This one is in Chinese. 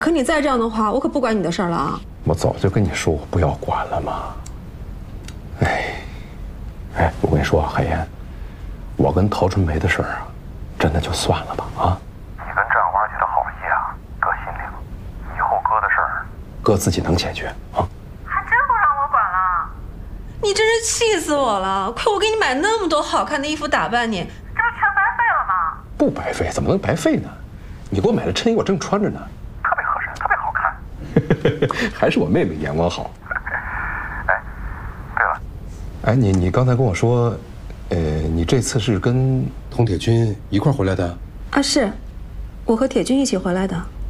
可你再这样的话，我可不管你的事儿了啊！ 我早就跟你说我不要管了嘛。哎，我跟你说，海燕，我跟陶春梅的事儿啊，真的就算了吧啊！ 你跟站花姐的好意啊，哥心里了。以后哥的事儿， 哥自己能解决啊。 还真不让我管了。 你真是气死我了！亏我给你买那么多好看的衣服打扮你， 这不全白费了吗？ 不白费，怎么能白费呢？你给我买的衬衣我正穿着呢， 特别合身，特别好看。 还是我妹妹眼光好。 哎，对了， 哎，你刚才跟我说，你这次是跟佟铁军一块回来的？ 啊，是，我和铁军一起回来的。